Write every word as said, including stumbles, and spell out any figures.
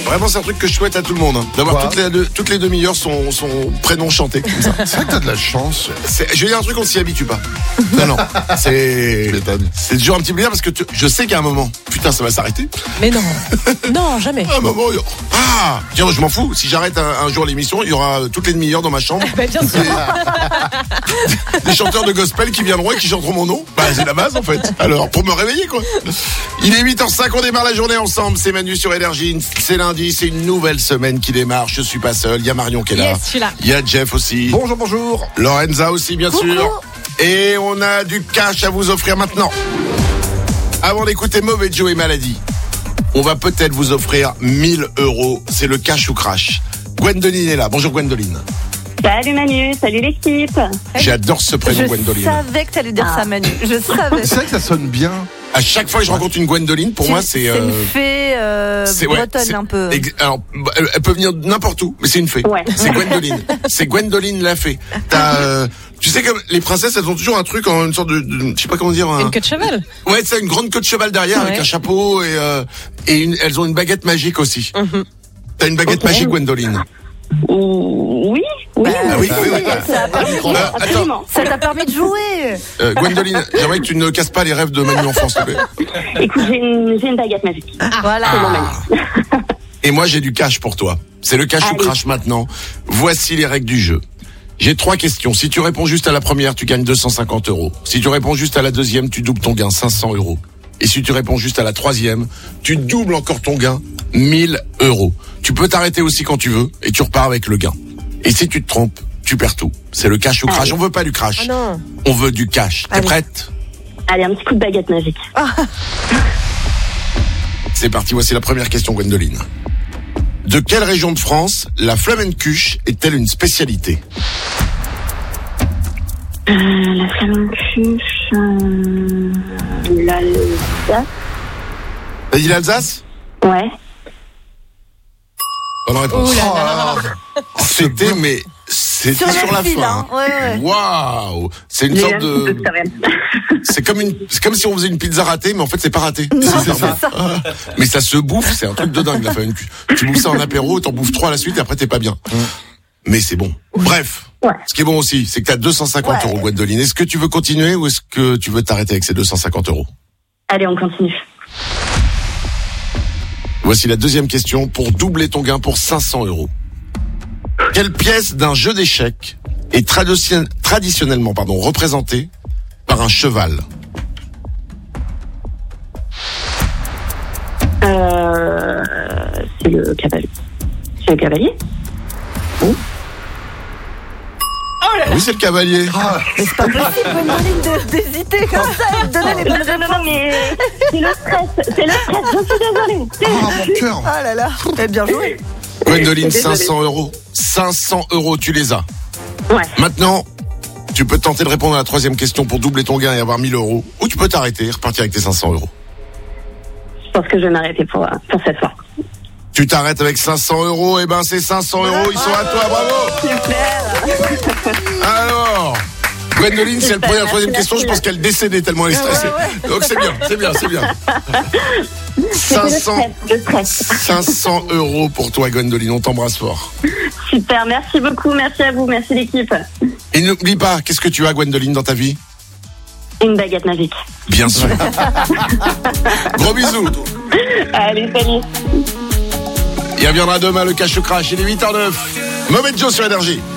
Vraiment, c'est un truc que je souhaite à tout le monde, hein, d'avoir toutes les, deux, toutes les demi-heures son, son prénom chanté comme ça. C'est vrai que t'as de la chance. C'est, je vais dire un truc, on s'y habitue pas. Non, non. C'est, c'est toujours un petit plaisir parce que tu, je sais qu'à un moment, putain, ça va s'arrêter. Mais non. Non, jamais. À un moment, il y aura... Ah, tiens, je m'en fous. Si j'arrête un, un jour l'émission, il y aura toutes les demi-heures dans ma chambre. Bah, bien sûr. Des chanteurs de gospel qui viendront et qui chanteront mon nom. Bah, c'est la base, en fait. Alors, pour me réveiller, quoi. Il est huit heures cinq, on démarre la journée ensemble. C'est Manu sur Énergie. C'est lundi, c'est une nouvelle semaine qui démarre. Je suis pas seul. Il y a Marion qui est là. Yes, je suis là. Il y a Jeff aussi. Bonjour, bonjour. Lorenza aussi, bien Coucou. sûr. Et on a du cash à vous offrir maintenant. Avant d'écouter Mauvais Joe et Maladie, on va peut-être vous offrir mille euros. C'est le cash ou crash. Gwendoline est là. Bonjour Gwendoline. Salut Manu, salut l'équipe. J'adore ce prénom, Je Gwendoline. savais que t'allais dire Ah. ça, Manu. Je savais. C'est vrai que ça sonne bien. À chaque fois que je rencontre une Gwendoline, pour moi, c'est... C'est euh, une fée euh, c'est- ouais, bretonne c'est- un peu. ex- Alors, elle, elle peut venir n'importe où, mais c'est une fée. Ouais. C'est Gwendoline. C'est Gwendoline la fée. T'as, euh, tu sais comme les princesses, elles ont toujours un truc en une sorte de, de- je sais pas comment dire. Un, Une queue de cheval. ouais, c'est une grande queue de cheval derrière Ouais. avec un chapeau et euh, et une, elles ont une baguette magique aussi. Mhm. T'as une baguette Ok. magique, Gwendoline. Ouh, Oui, oui. Ah oui, oui, oui. Ça a permis, Euh, attends, Absolument. ça t'a permis de jouer. euh, Gwendoline, j'aimerais que tu ne casses pas les rêves de Manu enfant, s'il te plaît. Écoute, j'ai une, j'ai une baguette magique. Voilà. C'est mon Manu. Et moi, j'ai du cash pour toi. C'est le cash ou Allez. crash maintenant. Voici les règles du jeu. J'ai trois questions. Si tu réponds juste à la première, tu gagnes deux cent cinquante euros. Si tu réponds juste à la deuxième, tu doubles ton gain, cinq cents euros. Et si tu réponds juste à la troisième, tu doubles encore ton gain, mille euros. Tu peux t'arrêter aussi quand tu veux et tu repars avec le gain. Et si tu te trompes, tu perds tout. C'est le cash ou crash. Allez. On veut pas du crash. Ah non. On veut du cash. T'es Allez. prête? Allez, un petit coup de baguette magique. C'est parti, voici la première question, Gwendoline. De quelle région de France la flamencuche est-elle une spécialité? Euh, la flamencuche, euh, l'Alsace. T'as dit l'Alsace? Ouais. Bonne réponse. Ouh là Oh là. là là. C'était, mais c'était Sur sur, la la file, fin. hein. Ouais, ouais. Waouh! C'est une J'ai sorte un petit peu de, de carême. c'est comme une, c'est comme si on faisait une pizza ratée, mais en fait c'est pas raté. Non, C'est c'est super ça. bon. Mais ça se bouffe, c'est un truc de dingue la flamencuche. Tu bouffes ça en apéro, t'en bouffes trois à la suite et après t'es pas bien. Mais c'est bon. Bref. Ouais. Ce qui est bon aussi, c'est que t'as deux cent cinquante Ouais. euros, Gwendoline. Est-ce que tu veux continuer ou est-ce que tu veux t'arrêter avec ces deux cent cinquante euros? Allez, on continue. Voici la deuxième question pour doubler ton gain pour cinq cents euros. Quelle pièce d'un jeu d'échecs est tradition- traditionnellement pardon, représentée par un cheval? Euh, c'est le cavalier. C'est le cavalier? Oui, c'est le cavalier. Ah, Mais c'est pas possible, Gwendoline, de- d'hésiter comme ça et de donner les Non, bonnes non, non, réponses. non, mais c'est le stress. C'est le stress. Je suis désolée. ah, mon cœur. Ah là là. Eh, bien joué. Gwendoline, Désolée. cinq cents euros. cinq cents euros, tu les as. Ouais. Maintenant, tu peux tenter de répondre à la troisième question pour doubler ton gain et avoir mille euros. Ou tu peux t'arrêter et repartir avec tes cinq cents euros. Je pense que je vais m'arrêter pour, euh, pour cette fois. Tu t'arrêtes avec cinq cents euros, et ben ces cinq cents euros, ils sont à toi, bravo! Super. Alors, Gwendoline, si elle prenait la troisième Merci, question, je merci. pense qu'elle décédait tellement elle est stressée. Donc c'est bien, c'est bien, c'est bien. C'était le cinq cents, stress. Le stress. cinq cents euros pour toi, Gwendoline, on t'embrasse fort. Super. Merci beaucoup. Merci à vous. Merci l'équipe. Et n'oublie pas, qu'est-ce que tu as, Gwendoline, dans ta vie? Une baguette magique. Bien sûr. Gros bisous. Allez, salut. Il reviendra demain le cash ou crash, il est huit heures zéro neuf. Mauvais Joe sur Énergie.